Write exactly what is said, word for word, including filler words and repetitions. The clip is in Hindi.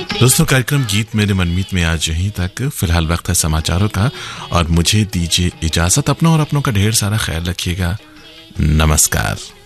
दोस्तों, कार्यक्रम गीत मेरे मनमीत में आज यहीं तक। फिलहाल वक्त है समाचारों का और मुझे दीजिए इजाजत। अपना और अपनों का ढेर सारा ख्याल रखिएगा। नमस्कार।